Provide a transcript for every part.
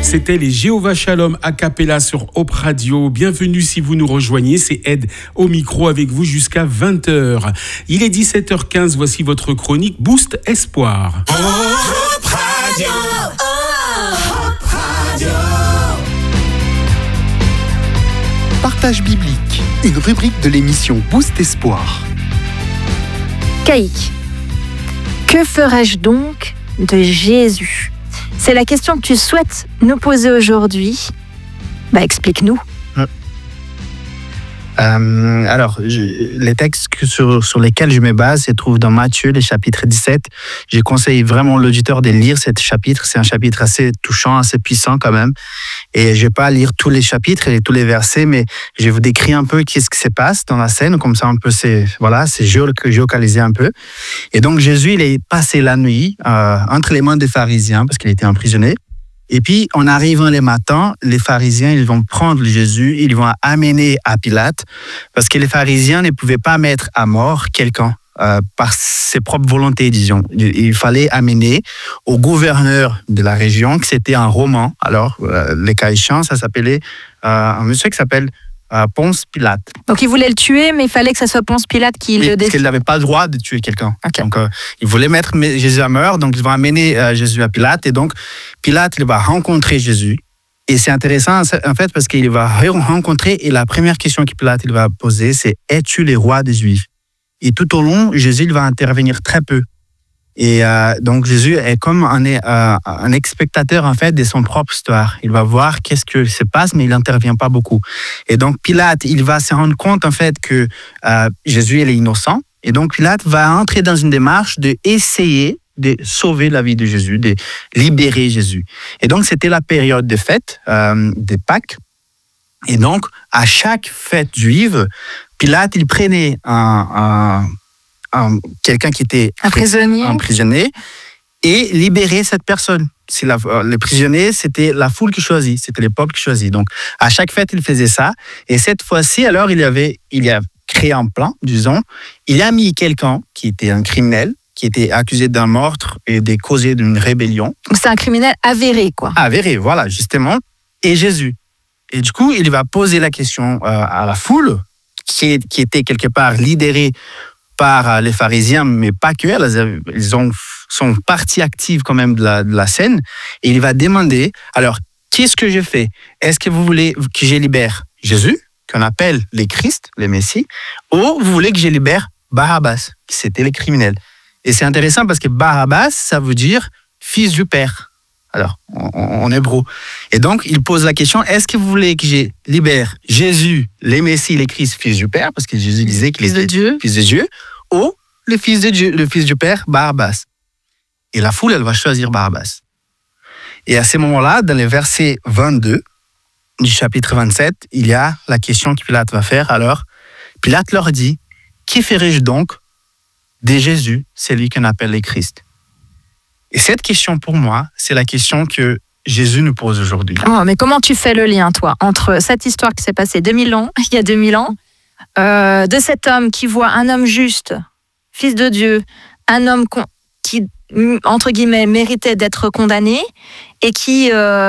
C'était les Jéhovah Shalom a cappella sur Hope Radio. Bienvenue si vous nous rejoignez, c'est Ed au micro avec vous jusqu'à 20h. Il est 17h15, voici votre chronique Boost Espoir. Hope Radio. Hope Radio. Partage biblique, une rubrique de l'émission Boost Espoir. Caïque, que ferais-je donc de Jésus ? C'est la question que tu souhaites nous poser aujourd'hui. Explique-nous. Les textes sur lesquels je me base se trouvent dans Matthieu, le chapitre 17. Je conseille vraiment l'auditeur de lire ce chapitre. C'est un chapitre assez touchant, assez puissant quand même. Et je ne vais pas lire tous les chapitres et tous les versets, mais je vais vous décrire un peu qu'est-ce qui se passe dans la scène. Comme ça, c'est géolocalisé un peu. Et donc, Jésus, il est passé la nuit entre les mains des pharisiens parce qu'il était emprisonné. Et puis, en arrivant le matin, les pharisiens, ils vont prendre Jésus, ils vont amener à Pilate, parce que les pharisiens ne pouvaient pas mettre à mort quelqu'un par ses propres volontés, disons. Il fallait amener au gouverneur de la région, que c'était un Romain. Alors, les cas échéants, ça s'appelait un monsieur qui s'appelle Ponce Pilate. Donc, il voulait le tuer, mais il fallait que ça soit Ponce Pilate qui le décide. Parce qu'il n'avait pas le droit de tuer quelqu'un. Okay. Donc, il voulait mettre Jésus à mort, donc ils vont amener Jésus à Pilate. Et donc, Pilate, il va rencontrer Jésus. Et c'est intéressant, en fait, parce qu'il va rencontrer, et la première question que Pilate il va poser, c'est « Es-tu le roi des Juifs ?» Et tout au long, Jésus il va intervenir très peu. Et donc, Jésus est comme un spectateur, en fait, de son propre histoire. Il va voir qu'est-ce que se passe, mais il n'intervient pas beaucoup. Et donc, Pilate, il va se rendre compte, en fait, que Jésus, il est innocent. Et donc, Pilate va entrer dans une démarche d'essayer de sauver la vie de Jésus, de libérer Jésus. Et donc, c'était la période de fête, de Pâques. Et donc, à chaque fête juive, Pilate, il prenait quelqu'un qui était emprisonné et libérer cette personne. Les prisonniers, c'était la foule qui choisit, c'était le peuple qui choisit. Donc, à chaque fête, il faisait ça. Et cette fois-ci, alors, il a créé un plan, disons. Il a mis quelqu'un qui était un criminel, qui était accusé d'un meurtre et de causer d'une rébellion. C'est un criminel avéré, quoi. Avéré, voilà, justement. Et Jésus. Et du coup, il va poser la question à la foule, qui était quelque part lidérée par les pharisiens, mais pas que. Ils sont partie active quand même de la scène. Et il va demander, alors, qu'est-ce que je fais ? Est-ce que vous voulez que je libère Jésus, qu'on appelle le Christ, le Messie, ou vous voulez que je libère Barabbas, qui c'était le criminel ? Et c'est intéressant parce que Barabbas, ça veut dire fils du Père. Alors, en hébreu. Et donc, il pose la question, est-ce que vous voulez que je libère Jésus, le Messie, le Christ, fils du Père, parce que Jésus disait qu'il était fils de Dieu, ou le fils de Dieu, le fils du Père, Barabbas. Et la foule, elle va choisir Barabbas. Et à ce moment-là, dans le verset 22 du chapitre 27, il y a la question que Pilate va faire. Alors, Pilate leur dit, qui ferai-je donc de Jésus, celui qu'on appelle le Christ ? Et cette question, pour moi, c'est la question que Jésus nous pose aujourd'hui. Oh, mais comment tu fais le lien, toi, entre cette histoire qui s'est passée il y a 2000 ans, de cet homme qui voit un homme juste, fils de Dieu, un homme qui, entre guillemets, méritait d'être condamné et qui...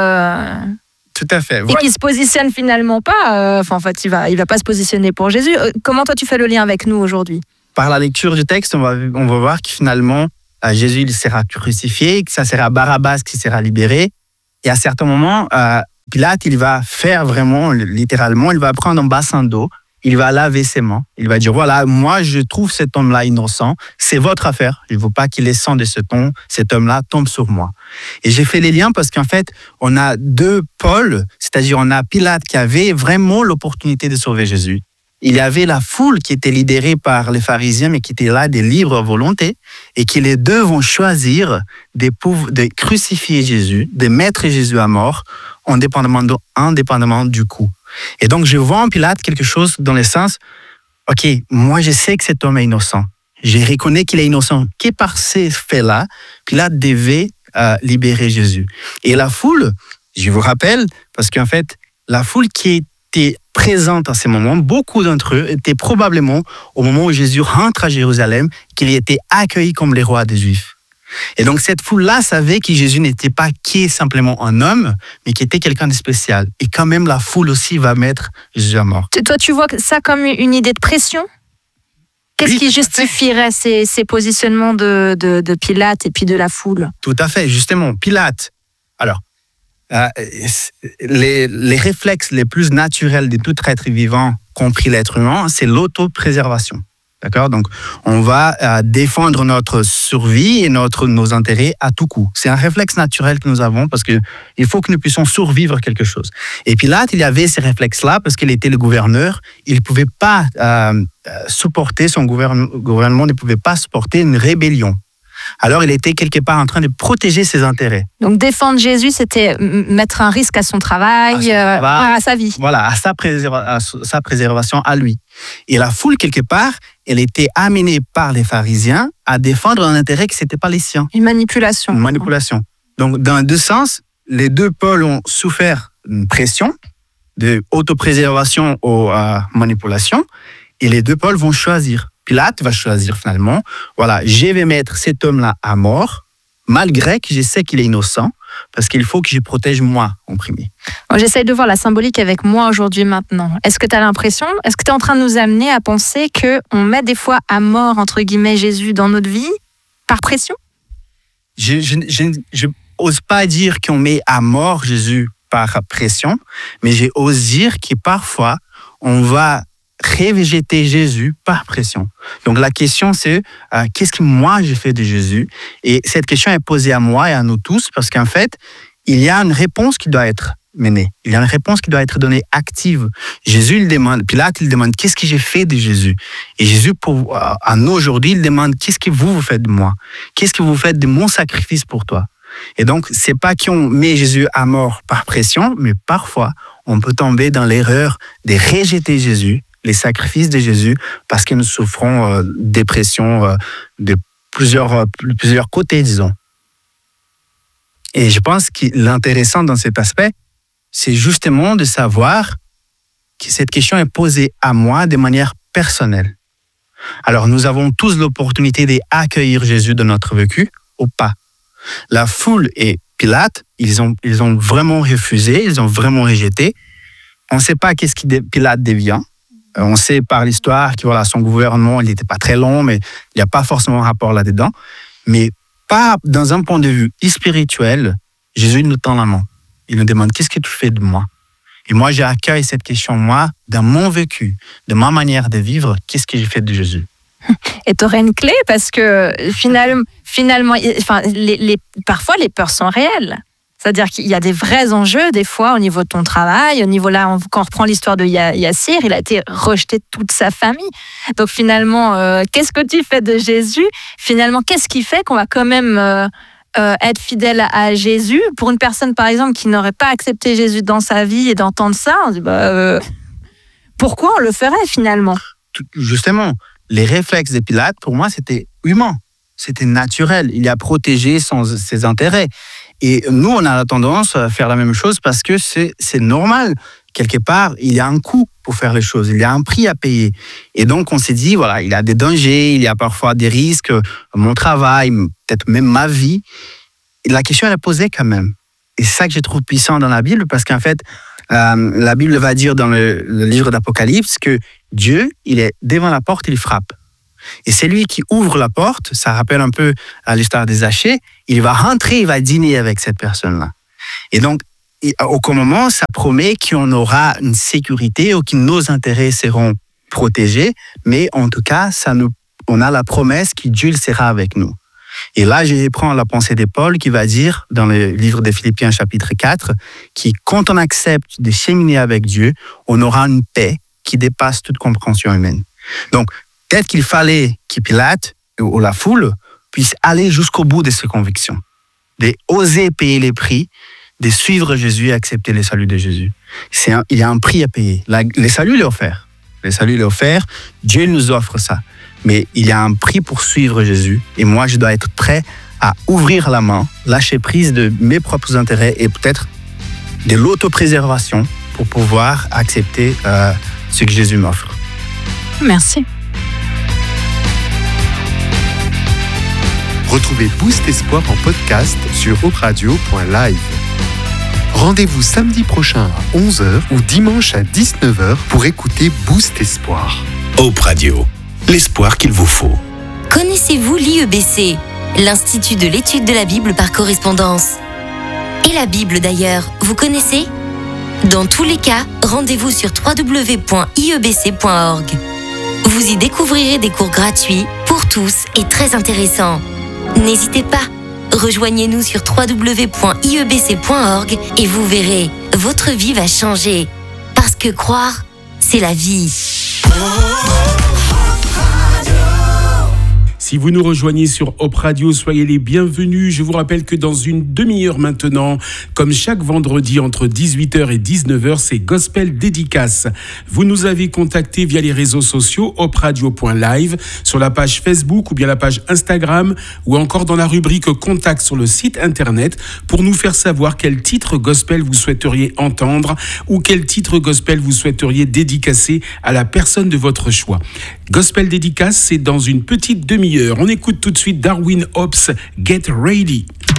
Tout à fait. Et qui se positionne finalement pas... en fait, il va pas se positionner pour Jésus. Comment toi, tu fais le lien avec nous aujourd'hui ? Par la lecture du texte, on va voir que finalement, Jésus il sera crucifié, que ça sera Barabbas qui sera libéré. Et à certains moments, Pilate, il va faire vraiment, littéralement, il va prendre un bassin d'eau, il va laver ses mains, il va dire, voilà, moi je trouve cet homme-là innocent, c'est votre affaire, je ne veux pas qu'il le sang de cet homme-là tombe sur moi. Et j'ai fait les liens parce qu'en fait, on a deux pôles, c'est-à-dire on a Pilate qui avait vraiment l'opportunité de sauver Jésus. Il y avait la foule qui était lidérée par les pharisiens, mais qui était là de libre volonté, et qui les deux vont choisir de crucifier Jésus, de mettre Jésus à mort, indépendamment du coup. Et donc, je vois en Pilate quelque chose dans le sens, ok, moi je sais que cet homme est innocent. Je reconnais qu'il est innocent. Que par ces faits-là, Pilate devait libérer Jésus. Et la foule, je vous rappelle, parce qu'en fait, la foule qui était présente à ce moment, beaucoup d'entre eux étaient probablement, au moment où Jésus rentre à Jérusalem, qu'il était accueilli comme le roi des Juifs. Et donc, cette foule-là savait que Jésus n'était pas qu'est simplement un homme, mais qu'il était quelqu'un de spécial. Et quand même, la foule aussi va mettre Jésus à mort. Toi, tu vois ça comme une idée de pression? Qu'est-ce qui justifierait ces positionnements de Pilate et puis de la foule? Tout à fait, justement, Pilate. Alors, les réflexes les plus naturels de tout être vivant, compris l'être humain, c'est l'autopréservation. D'accord? Donc, on va défendre notre survie et nos intérêts à tout coup. C'est un réflexe naturel que nous avons parce qu'il faut que nous puissions survivre quelque chose. Et Pilate, il avait ces réflexes-là parce qu'il était le gouverneur. Il ne pouvait pas supporter, son gouvernement ne pouvait pas supporter une rébellion. Alors, il était quelque part en train de protéger ses intérêts. Donc, défendre Jésus, c'était mettre un risque à son travail, à sa vie. Voilà, à sa préservation à lui. Et la foule, quelque part, elle était amenée par les pharisiens à défendre un intérêt qui n'était pas les siens. Une manipulation. Une manipulation. Donc, dans deux sens, les deux pôles ont souffert une pression de autopréservation aux manipulations, et les deux pôles vont choisir. Pilate va choisir finalement, voilà, je vais mettre cet homme-là à mort, malgré que je sais qu'il est innocent, parce qu'il faut que je protège moi en premier. Bon, j'essaye de voir la symbolique avec moi aujourd'hui maintenant. Est-ce que tu as l'impression, est-ce que tu es en train de nous amener à penser qu'on met des fois à mort, entre guillemets, Jésus dans notre vie par pression? Je n'ose pas dire qu'on met à mort Jésus par pression, mais j'ose dire que parfois, on va révégéter Jésus par pression. Donc la question c'est qu'est-ce que moi j'ai fait de Jésus? Et cette question est posée à moi et à nous tous parce qu'en fait, il y a une réponse qui doit être menée. Il y a une réponse qui doit être donnée active. Jésus, il demande, Pilate, il demande qu'est-ce que j'ai fait de Jésus? Et Jésus, à nous aujourd'hui, il demande qu'est-ce que vous faites de moi? Qu'est-ce que vous faites de mon sacrifice pour toi? Et donc, c'est pas qu'on met Jésus à mort par pression, mais parfois, on peut tomber dans l'erreur de rejeter Jésus, les sacrifices de Jésus, parce que nous souffrons des pressions de plusieurs côtés, disons. Et je pense que l'intéressant dans cet aspect, c'est justement de savoir que cette question est posée à moi de manière personnelle. Alors, nous avons tous l'opportunité d'accueillir Jésus dans notre vécu ou pas. La foule et Pilate, ils ont vraiment refusé, ils ont vraiment rejeté. On ne sait pas qu'est-ce que Pilate devient. On sait par l'histoire que voilà, son gouvernement, il n'était pas très long, mais il n'y a pas forcément un rapport là-dedans. Mais pas dans un point de vue spirituel, Jésus nous tend la main. Il nous demande, qu'est-ce que tu fais de moi? Et moi, j'accueille cette question, moi, dans mon vécu, de ma manière de vivre, qu'est-ce que j'ai fait de Jésus? Et tu aurais une clé parce que finalement parfois, les peurs sont réelles. C'est-à-dire qu'il y a des vrais enjeux, des fois, au niveau de ton travail, au niveau là, quand on reprend l'histoire de Yassir, il a été rejeté de toute sa famille. Donc finalement, qu'est-ce que tu fais de Jésus? Finalement, qu'est-ce qui fait qu'on va quand même être fidèle à Jésus? Pour une personne, par exemple, qui n'aurait pas accepté Jésus dans sa vie et d'entendre ça, on dit, pourquoi on le ferait finalement? Justement, les réflexes de Pilate, pour moi, c'était humain. C'était naturel. Il a protégé ses intérêts. Et nous, on a la tendance à faire la même chose parce que c'est normal. Quelque part, il y a un coût pour faire les choses. Il y a un prix à payer. Et donc, on s'est dit, voilà, il y a des dangers, il y a parfois des risques, mon travail, peut-être même ma vie. Et la question, elle est posée quand même. Et c'est ça que je trouve puissant dans la Bible parce qu'en fait, la Bible va dire dans le livre d'Apocalypse que Dieu, il est devant la porte, il frappe. Et c'est lui qui ouvre la porte, ça rappelle un peu à l'histoire des Zachée, il va rentrer, il va dîner avec cette personne-là. Et donc, au moment, ça promet qu'on aura une sécurité ou que nos intérêts seront protégés, mais en tout cas, on a la promesse que Dieu sera avec nous. Et là, je prends la pensée de Paul qui va dire, dans le livre de Philippiens chapitre 4, que quand on accepte de cheminer avec Dieu, on aura une paix qui dépasse toute compréhension humaine. Donc, peut-être qu'il fallait que Pilate ou la foule puisse aller jusqu'au bout de ses convictions, d'oser payer les prix, de suivre Jésus et accepter le salut de Jésus. Il y a un prix à payer. Le salut est offert. Le salut est offert. Dieu nous offre ça. Mais il y a un prix pour suivre Jésus. Et moi, je dois être prêt à ouvrir la main, lâcher prise de mes propres intérêts et peut-être de l'autopréservation pour pouvoir accepter ce que Jésus m'offre. Merci. Retrouvez Boost Espoir en podcast sur hopradio.live. Rendez-vous samedi prochain à 11h ou dimanche à 19h pour écouter Boost Espoir. Hope Radio, l'espoir qu'il vous faut. Connaissez-vous l'IEBC, l'Institut de l'étude de la Bible par correspondance? Et la Bible d'ailleurs, vous connaissez? Dans tous les cas, rendez-vous sur www.iebc.org. Vous y découvrirez des cours gratuits pour tous et très intéressants. N'hésitez pas, rejoignez-nous sur www.iebc.org et vous verrez, votre vie va changer. Parce que croire, c'est la vie. Si vous nous rejoignez sur Hope Radio, soyez les bienvenus. Je vous rappelle que dans une demi-heure maintenant, comme chaque vendredi entre 18h et 19h, c'est Gospel Dédicace. Vous nous avez contacté via les réseaux sociaux hopradio.live, sur la page Facebook ou bien la page Instagram ou encore dans la rubrique Contact sur le site internet pour nous faire savoir quel titre gospel vous souhaiteriez entendre ou quel titre gospel vous souhaiteriez dédicacer à la personne de votre choix. Gospel Dédicace, c'est dans une petite demi-heure. On écoute tout de suite Darwin Hobbs, Get Ready.